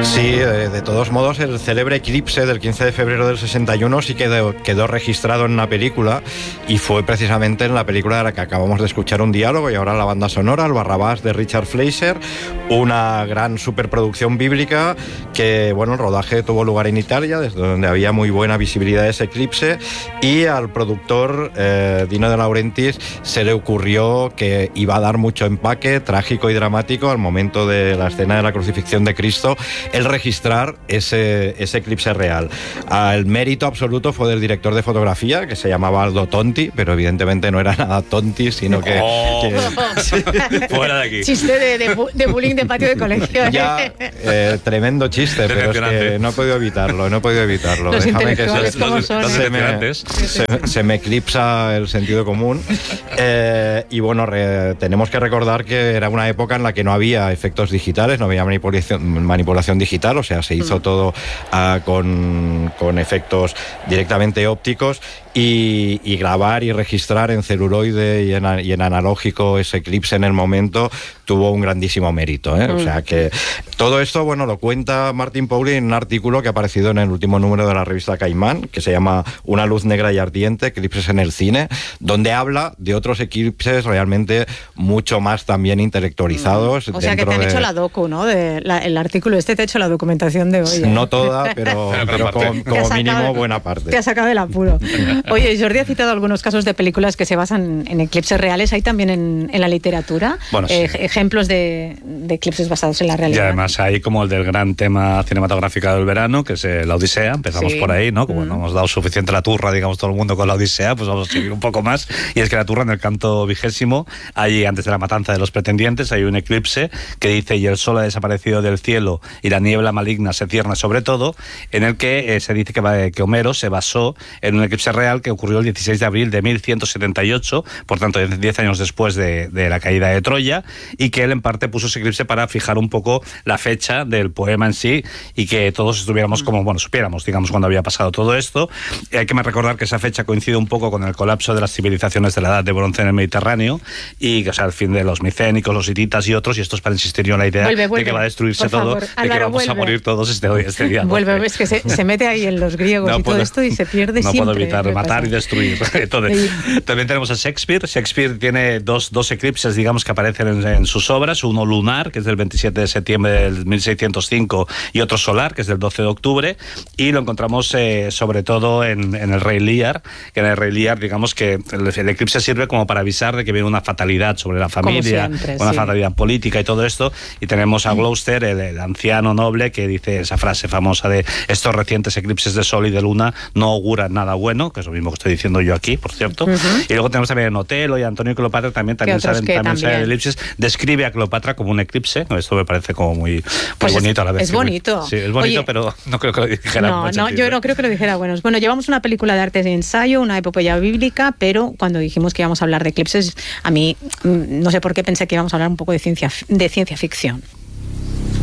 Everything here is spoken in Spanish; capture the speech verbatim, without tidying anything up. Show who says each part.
Speaker 1: Sí, de, de todos modos, el célebre eclipse del quince de febrero del sesenta y uno sí quedó, quedó registrado en una película, y fue precisamente en la película de la que acabamos de escuchar un diálogo, y ahora la banda sonora, el Barrabás de Richard Fleischer, una gran superproducción bíblica que, bueno, el rodaje tuvo lugar en Italia, desde donde había muy buena visibilidad de ese eclipse, y al productor eh, Dino De Laurentiis se le ocurrió que iba a dar mucho empaque trágico y dramático al momento de la escena de la crucifixión de Cristo, el registrar ese, ese eclipse real. El mérito absoluto fue del director de fotografía, que se llamaba Aldo Tonti, pero evidentemente no era nada tonti, sino que...
Speaker 2: Oh.
Speaker 1: que sí.
Speaker 3: Fuera de aquí.
Speaker 2: Chiste de, de, de bullying de patio de colegio. ¿eh?
Speaker 1: Ya, eh, tremendo chiste, pero es que no he podido evitarlo, no he podido evitarlo.
Speaker 2: Los
Speaker 1: Déjame que se,
Speaker 2: como son,
Speaker 1: se,
Speaker 2: ¿eh?
Speaker 1: me, se, se me eclipsa el sentido común. Eh, y bueno, re, tenemos que recordar que era una época en la que no había efectos digitales, no había manipulación, manipulación digital, o sea, se hizo mm. todo uh, con, con efectos directamente ópticos, y, y grabar y registrar en celuloide y en, y en analógico ese eclipse en el momento tuvo un grandísimo mérito, ¿eh? Mm. O sea que todo esto, bueno, lo cuenta Martin Pauli en un artículo que ha aparecido en el último número de la revista Caimán, que se llama Una luz negra y ardiente, eclipses en el cine, donde habla de otros eclipses realmente mucho más también intelectualizados.
Speaker 2: Mm. O sea que te han
Speaker 1: de...
Speaker 2: hecho la docu, ¿no? De la, el artículo este te ha hecho la documentación de hoy. ¿eh?
Speaker 1: No toda, pero, pero como, como sacado, mínimo buena parte.
Speaker 2: Te ha sacado del apuro. Oye, Jordi ha citado algunos casos de películas que se basan en eclipses reales. ¿Hay también en, en la literatura
Speaker 3: bueno, sí.
Speaker 2: eh, ejemplos de, de eclipses basados en la realidad?
Speaker 3: Y además hay como el del gran tema cinematográfico del verano, que es la Odisea. Empezamos sí. por ahí, ¿no? Como mm. no hemos dado suficiente la turra, digamos, todo el mundo con la Odisea, pues vamos a seguir un poco más. Y es que la turra, en el canto vigésimo, allí antes de la matanza de los pretendientes, hay un eclipse que dice: y el sol ha desaparecido del cielo y la niebla maligna se cierne sobre todo, en el que eh, se dice que, va, que Homero se basó en un eclipse real que ocurrió el dieciséis de abril de mil ciento setenta y ocho, por tanto diez años después de, de la caída de Troya, y que él en parte puso ese eclipse para fijar un poco la fecha del poema en sí, y que todos estuviéramos como, bueno, supiéramos, digamos, cuando había pasado todo esto. Y hay que recordar que esa fecha coincide un poco con el colapso de las civilizaciones de la Edad de Bronce en el Mediterráneo, y que, o sea, el fin de los micénicos, los hititas y otros, y esto es para insistir yo en la idea
Speaker 2: vuelve, vuelve,
Speaker 3: de que va a destruirse todo,
Speaker 2: favor.
Speaker 3: de
Speaker 2: Álvaro,
Speaker 3: que vamos
Speaker 2: vuelve.
Speaker 3: a morir todos este, este día.
Speaker 2: Vuelve, ¿no? Es que se, se mete ahí en los griegos no y
Speaker 3: puedo,
Speaker 2: todo esto y se pierde
Speaker 3: no
Speaker 2: siempre.
Speaker 3: No puedo evitar matar y destruir. Entonces, también tenemos a Shakespeare. Shakespeare tiene dos, dos eclipses, digamos, que aparecen en, en sus obras. Uno lunar, que es del veintisiete de septiembre del mil seiscientos cinco, y otro solar, que es del doce de octubre. Y lo encontramos eh, sobre todo en, en el Rey Lear, que en el Rey Lear, digamos que el, el eclipse sirve como para avisar de que viene una fatalidad sobre la familia, siempre, una sí. fatalidad política y todo esto. Y tenemos a Gloucester, el, el anciano noble, que dice esa frase famosa de: estos recientes eclipses de sol y de luna no auguran nada bueno, que es lo mismo que estoy diciendo yo aquí, por cierto. Uh-huh. Y luego tenemos también a Otelo y a Antonio y Cleopatra, también, también salen también sale eclipses. Describe a Cleopatra como un eclipse. Esto me parece como muy, muy
Speaker 2: pues
Speaker 3: bonito
Speaker 2: es,
Speaker 3: a la vez.
Speaker 2: Es bonito.
Speaker 3: Sí, es bonito. Oye, pero no creo que lo dijera.
Speaker 2: No, no, yo no creo que lo dijera. Bueno, bueno, llevamos una película de arte de ensayo, una epopeya bíblica, pero cuando dijimos que íbamos a hablar de eclipses, a mí no sé por qué pensé que íbamos a hablar un poco de ciencia, de ciencia ficción.